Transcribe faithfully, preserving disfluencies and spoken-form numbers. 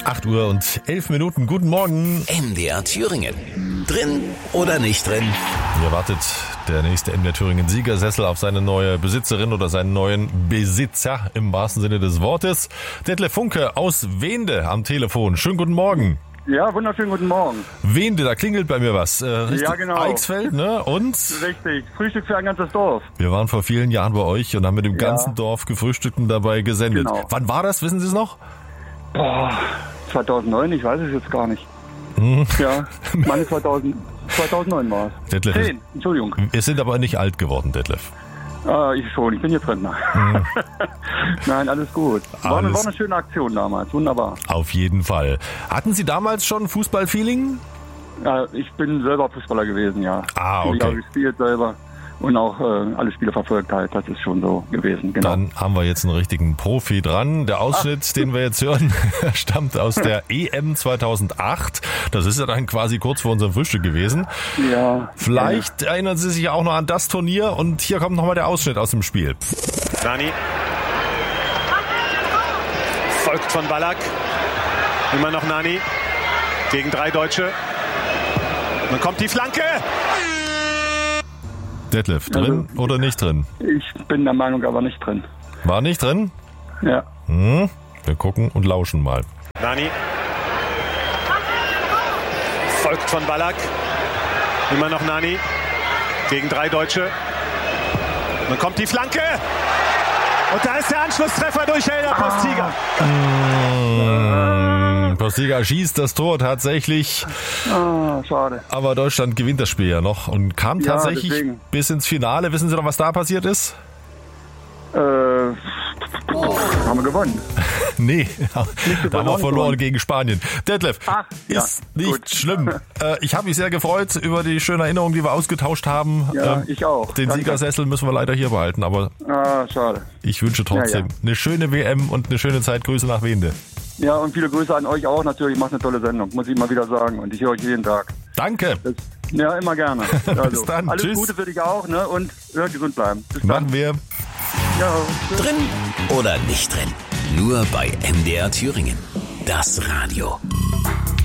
acht Uhr und elf Minuten. Guten Morgen. M D R Thüringen. Drin oder nicht drin? Hier wartet der nächste M D R Thüringen Siegersessel auf seine neue Besitzerin oder seinen neuen Besitzer im wahrsten Sinne des Wortes. Detlef Funke aus Wende am Telefon. Schönen guten Morgen. Ja, wunderschönen guten Morgen. Wende, da klingelt bei mir was. Äh, richtig Ja, genau. Eichsfeld, ne? Und? Richtig. Frühstück für ein ganzes Dorf. Wir waren vor vielen Jahren bei euch und haben mit dem Ja. ganzen Dorf gefrühstückt und dabei gesendet. Genau. Wann war das? Wissen Sie es noch? Boah, zweitausendneun, ich weiß es jetzt gar nicht. Ja, meine zweitausend, zweitausendneun war es. Detlef, Zehn, Entschuldigung. wir sind aber nicht alt geworden, Detlef. Ah, ich schon, ich bin jetzt Rentner. Nein, alles gut. War, eine, Alles- war eine schöne Aktion damals, wunderbar. Auf jeden Fall. Hatten Sie damals schon Fußballfeeling? Ja, ich bin selber Fußballer gewesen, ja. Ah, Viele okay. Jahre gespielt selber und auch äh, alle Spiele verfolgt halt. Das ist schon so gewesen, genau. Dann haben wir jetzt einen richtigen Profi dran. Der Ausschnitt, den wir jetzt hören, stammt aus der E M zweitausendacht. Das ist ja dann quasi kurz vor unserem Frühstück gewesen. Ja. Vielleicht erinnern Sie sich auch noch an das Turnier und hier kommt nochmal der Ausschnitt aus dem Spiel. Nani. Folgt von Ballack. Immer noch Nani. Gegen drei Deutsche. Dann kommt die Flanke. Detlef, drin Also- oder nicht drin? Ich bin der Meinung, aber nicht drin. War nicht drin? Ja. Hm, wir gucken und lauschen mal. Nani. Folgt von Ballack. Immer noch Nani. Gegen drei Deutsche. Dann kommt die Flanke. Und da ist der Anschlusstreffer durch Helder Postiga. Hm, Postiga schießt das Tor tatsächlich, Ah, schade. aber Deutschland gewinnt das Spiel ja noch und kam Ja, tatsächlich deswegen. bis ins Finale. Wissen Sie noch, was da passiert ist? Äh, haben wir gewonnen. Nee, da haben wir verloren verloren gewonnen. gegen Spanien. Detlef, Ach, ja, ist nicht gut. schlimm. Äh, ich habe mich sehr gefreut über die schöne Erinnerung, die wir ausgetauscht haben. Ja, Ähm, ich auch. Den Danke. Siegersessel müssen wir leider hier behalten, aber Ah, schade. ich wünsche trotzdem Ja, ja. eine schöne W M und eine schöne Zeit. Grüße nach Wende. Ja, und viele Grüße an euch auch natürlich. Macht eine tolle Sendung, muss ich mal wieder sagen. Und ich höre euch jeden Tag. Danke. Das, ja, immer gerne. Also, dann. Alles Tschüss. Gute für dich auch, ne? Und ja, gesund bleiben. Bis dann. Machen wir. Ja, tschüss. Drin oder nicht drin? Nur bei M D R Thüringen. Das Radio.